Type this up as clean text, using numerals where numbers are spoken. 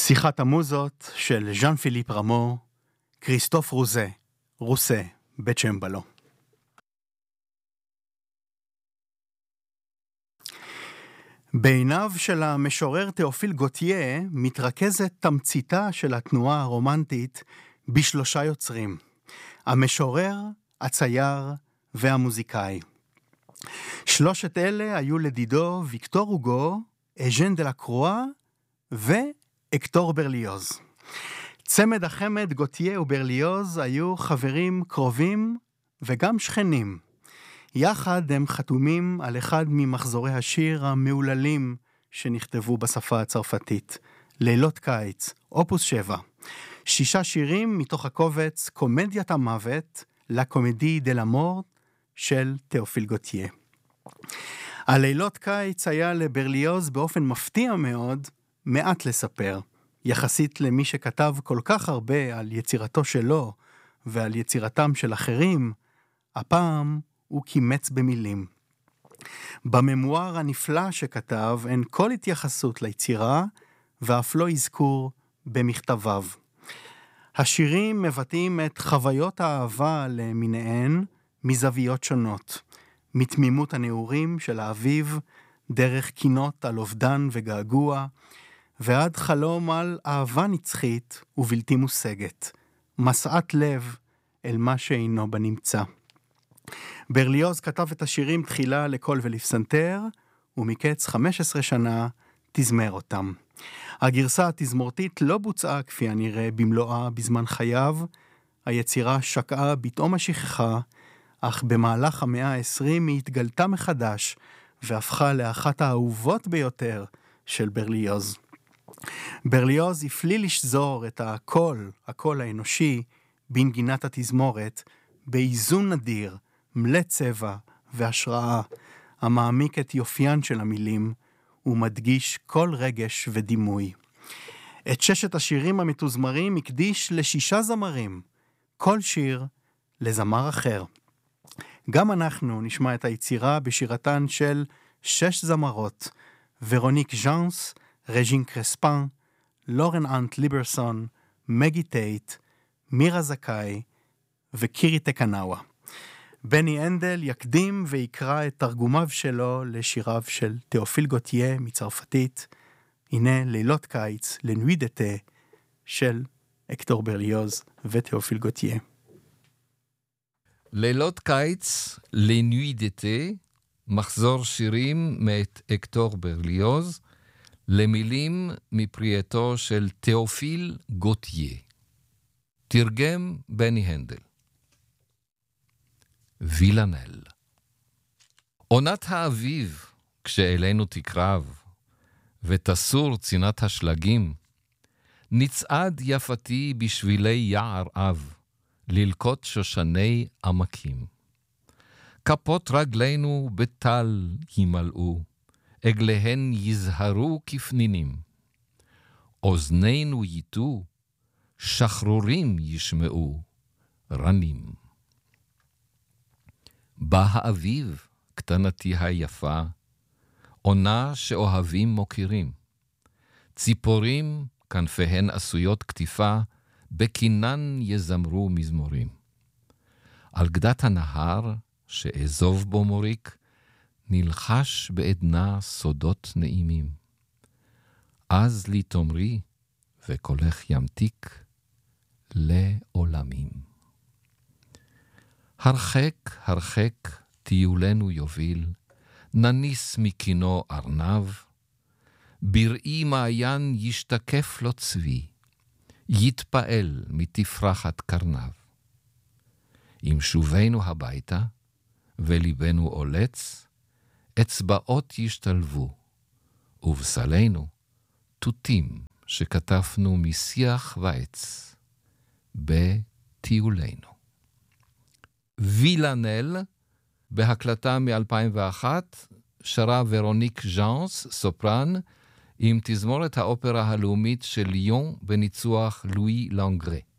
שיחת המוזות של ז'אן פיליפ רמו, כריסטוף רוסה, בצ'מבלו. בעיניו של המשורר תיאופיל גוטייה מתרכזת תמציתה של התנועה הרומנטית בשלושה יוצרים: המשורר, הצייר והמוזיקאי. שלושת אלה היו לדידו ויקטור הוגו, אז'ן דלקרואה ואקטור ברליוז. צמד החמד גוטייה וברליוז היו חברים קרובים וגם שכנים. יחד הם חתומים על אחד ממחזורי השיר המעוללים שנכתבו בשפה הצרפתית, לילות קיץ, אופוס 7. 6 שירים מתוך הקובץ קומדיית המוות, לה קומדי דה למורט של תיאופיל גוטייה. הלילות קיץ היה לברליוז באופן מפתיע מאוד מעט לספר, יחסית למי שכתב כל כך הרבה על יצירתו שלו ועל יצירתם של אחרים. הפעם הוא קימץ במילים. בממואר הנפלא שכתב אין כל התייחסות ליצירה ואף לא אזכור במכתביו. השירים מבטאים את חוויות האהבה למיניהן מזוויות שונות, מתמימות הנעורים של האביב, דרך קינות על אובדן וגעגוע, ועד חלום על אהבה נצחית ובלתי מושגת, מסעת לב אל מה שאינו בנמצא. ברליוז כתב את השירים תחילה לקול ולפסנתר, ומקץ 15 שנה תזמר אותם. הגרסה התזמורתית לא בוצעה כפי הנראה במלואה בזמן חייו, היצירה שקעה בתום השכחה, אך במהלך המאה ה-20 היא התגלתה מחדש, והפכה לאחת האהובות ביותר של ברליוז. ברליוז הפליל לשזור את הקול האנושי, בנגינת התזמורת, באיזון נדיר, מלא צבע והשראה, המעמיק את יופיין של המילים, ומדגיש כל רגש ודימוי. את 6 השירים המתוזמרים הקדיש ל6 זמרים, כל שיר לזמר אחר. גם אנחנו נשמע את היצירה בשירתן של 6 זמרות, ורוניק ז'אנס, רג'ין קרספן, לורן אנט ליברסון, מגי טייט, מירה זכאי וקירי תקנאווה. בני אנדל יקדים ויקרא את תרגומיו שלו לשיריו של תיאופיל גוטייה מצרפתית. הנה לילות קיץ, לנוי דתה, של אקטור ברליוז ותיאופיל גוטייה. לילות קיץ, לנוי דתה, מחזור שירים מאת אקטור ברליוז, למילים מפרייתו של תיאופיל גוטייה. תרגם בני הנדל. וילנל. עונת האביב, כשאלינו תקרב, ותסור צינת השלגים, נצעד יפתי בשבילי יער אב, ללקות שושני עמקים. כפות רגלינו בטל ימלאו, עגליהן יזהרו כפנינים. אוזנינו ייתו, שחרורים ישמעו, רנים. בא האביב, קטנתי היפה, עונה שאוהבים מוכירים. ציפורים, כנפיהן עשויות כתיפה, בכינן יזמרו מזמורים. על גדת הנהר, שאזוב בו מוריק, נלחש בעדנה סודות נעימים. אז לי תאמרי, וקולך ימתיק, לעולמים. הרחק, הרחק, טיולנו יוביל, נניס מקינו ארנב, בראי מעיין ישתקף לו צבי, יתפעל מתפרחת קרנב. אם שובנו הביתה, וליבנו עולץ, אצבעות ישתלבו, ובסלנו תותים שכתפנו משיח ועץ, בטיולנו. וילנל, בהקלטה מ-2001, שרה ורוניק ז'אנס, סופרן, עם תזמורת האופרה הלאומית של ליון בניצוח לואי לנגרה.